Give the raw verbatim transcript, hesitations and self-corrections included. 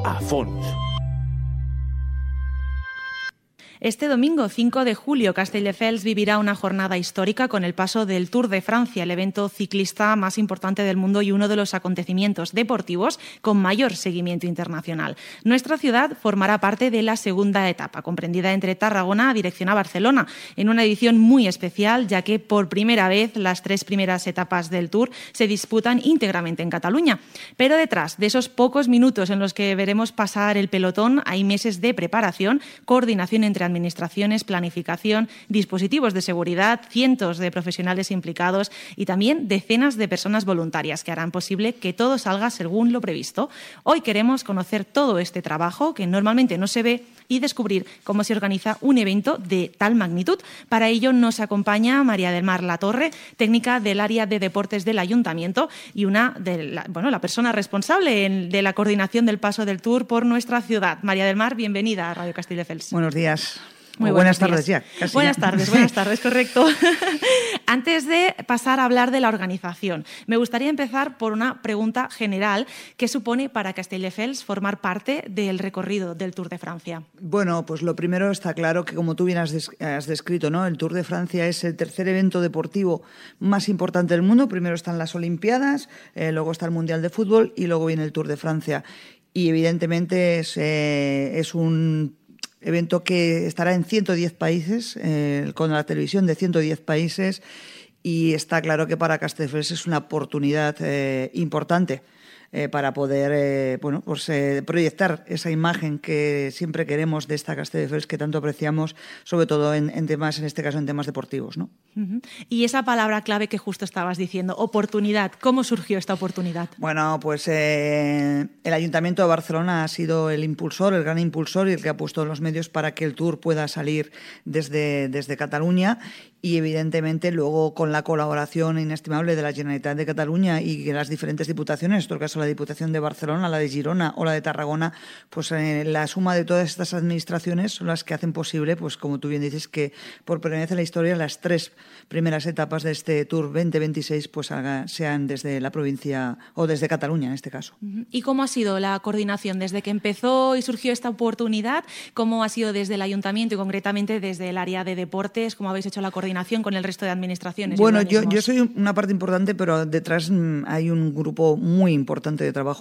a fons. Este domingo, cinco de julio, Castelldefels vivirá una jornada histórica con el paso del Tour de Francia, el evento ciclista más importante del mundo y uno de los acontecimientos deportivos con mayor seguimiento internacional. Nuestra ciudad formará parte de la segunda etapa, comprendida entre Tarragona dirección a Barcelona, en una edición muy especial, ya que por primera vez las tres primeras etapas del Tour se disputan íntegramente en Cataluña. Pero detrás de esos pocos minutos en los que veremos pasar el pelotón hay meses de preparación, coordinación entre administraciones, planificación, dispositivos de seguridad, cientos de profesionales implicados y también decenas de personas voluntarias que harán posible que todo salga según lo previsto. Hoy queremos conocer todo este trabajo que normalmente no se ve y descubrir cómo se organiza un evento de tal magnitud. Para ello nos acompaña María del Mar Latorre, técnica del área de deportes del Ayuntamiento y una de la, bueno, la persona responsable en, de la coordinación del paso del Tour por nuestra ciudad. María del Mar, bienvenida a Radio Castelldefels. Buenos días. Muy buenas días. tardes ya. Casi buenas ya. tardes, buenas tardes, correcto. Antes de pasar a hablar de la organización, me gustaría empezar por una pregunta general. ¿Qué supone para Castelldefels formar parte del recorrido del Tour de Francia? Bueno, pues lo primero está claro que, como tú bien has, des- has descrito, ¿no? El Tour de Francia es el tercer evento deportivo más importante del mundo. Primero están las Olimpiadas, eh, luego está el Mundial de Fútbol y luego viene el Tour de Francia. Y evidentemente es, eh, es un evento que estará en ciento diez países, eh, con la televisión de ciento diez países, y está claro que para Castelldefels es una oportunidad eh, importante eh, para poder eh, bueno, pues, eh, proyectar esa imagen que siempre queremos de esta Castelldefels que tanto apreciamos, sobre todo en, en temas, en este caso en temas deportivos, ¿no? Uh-huh. Y esa palabra clave que justo estabas diciendo, oportunidad, ¿cómo surgió esta oportunidad? Bueno, pues eh, el Ayuntamiento de Barcelona ha sido el impulsor, el gran impulsor y el que ha puesto los medios para que el Tour pueda salir desde, desde Cataluña, y evidentemente luego con la colaboración inestimable de la Generalitat de Cataluña y de las diferentes diputaciones, en este caso la Diputación de Barcelona, la de Girona o la de Tarragona, pues eh, la suma de todas estas administraciones son las que hacen posible, pues como tú bien dices, que por primera vez en la historia las tres primeras etapas de este Tour veinte veintiséis pues haga, sean desde la provincia o desde Cataluña en este caso. ¿Y cómo ha sido la coordinación desde que empezó y surgió esta oportunidad? ¿Cómo ha sido desde el Ayuntamiento y concretamente desde el área de deportes? ¿Cómo habéis hecho la coordinación con el resto de administraciones? Bueno, yo, yo soy una parte importante, pero detrás hay un grupo muy importante de trabajo